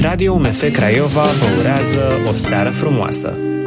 Radio UMF Craiova vă urează o seară frumoasă.